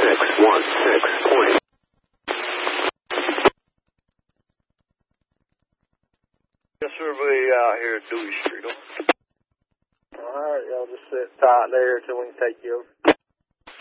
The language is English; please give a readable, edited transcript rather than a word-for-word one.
616. Survey out here at Dewey Street. Alright, y'all just sit tight there until we can take you over.